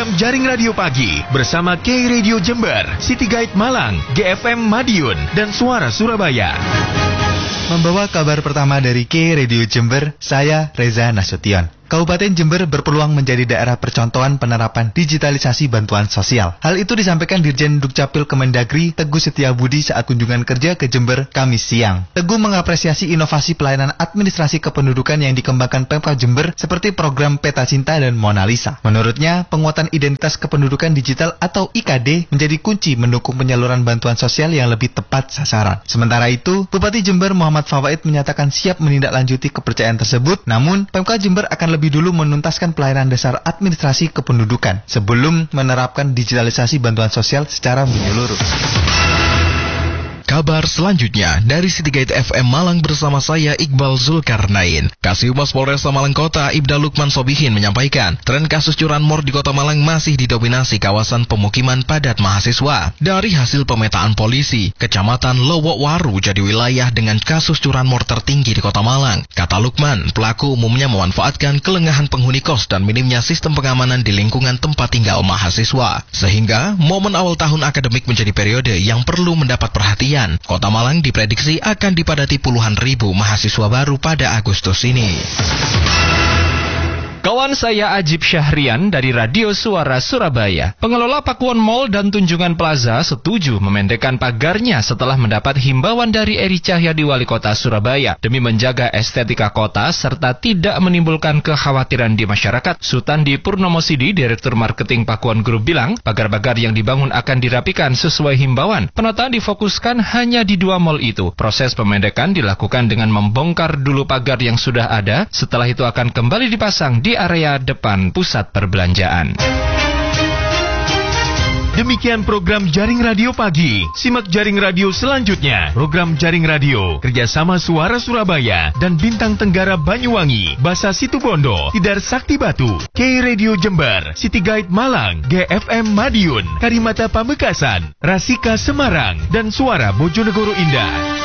program Jaring Radio Pagi bersama K Radio Jember, City Guide Malang, GFM Madiun, dan Suara Surabaya. Membawa kabar pertama dari K Radio Jember, saya Reza Nasution. Kabupaten Jember berpeluang menjadi daerah percontohan penerapan digitalisasi bantuan sosial. Hal itu disampaikan Dirjen Dukcapil Kemendagri Teguh Setiabudi saat kunjungan kerja ke Jember Kamis siang. Teguh mengapresiasi inovasi pelayanan administrasi kependudukan yang dikembangkan Pemkab Jember seperti program Peta Cinta dan Mona Lisa. Menurutnya, penguatan identitas kependudukan digital atau IKD menjadi kunci mendukung penyaluran bantuan sosial yang lebih tepat sasaran. Sementara itu, Bupati Jember Muhammad Fawaid menyatakan siap menindaklanjuti kepercayaan tersebut, namun Pemkab Jember akan lebih dulu menuntaskan pelayanan dasar administrasi kependudukan sebelum menerapkan digitalisasi bantuan sosial secara menyeluruh. Kabar selanjutnya dari City Guide FM Malang bersama saya Iqbal Zulkarnain. Kasih Humas Polresta Malang Kota Ibda Lukman Sobihin menyampaikan, tren kasus curanmor di Kota Malang masih didominasi kawasan pemukiman padat mahasiswa. Dari hasil pemetaan polisi, Kecamatan Lowokwaru jadi wilayah dengan kasus curanmor tertinggi di Kota Malang. Kata Lukman, pelaku umumnya memanfaatkan kelengahan penghuni kos dan minimnya sistem pengamanan di lingkungan tempat tinggal mahasiswa. Sehingga momen awal tahun akademik menjadi periode yang perlu mendapat perhatian. Kota Malang diprediksi akan dipadati puluhan ribu mahasiswa baru pada Agustus ini. Kawan saya Ajib Syahrian dari Radio Suara Surabaya. Pengelola Pakuwon Mall dan Tunjungan Plaza setuju memendekkan pagarnya setelah mendapat himbauan dari Eri Cahyadi Wali Kota Surabaya demi menjaga estetika kota serta tidak menimbulkan kekhawatiran di masyarakat. Sutandi Purnomosidi, Direktur Marketing Pakuwon Group bilang, pagar-pagar yang dibangun akan dirapikan sesuai himbauan. Penataan difokuskan hanya di 2 mall itu. Proses pemendekan dilakukan dengan membongkar dulu pagar yang sudah ada, setelah itu akan kembali dipasang di area depan pusat perbelanjaan. Demikian program Jaring Radio Pagi. Simak Jaring Radio selanjutnya. Program Jaring Radio kerjasama Suara Surabaya dan Bintang Tenggara Banyuwangi, Basa Situbondo, Tidar Sakti Batu, K Radio Jember, City Guide Malang, GFM Madiun, Karimata Pamekasan, Rasika Semarang, dan Suara Bojonegoro Indah.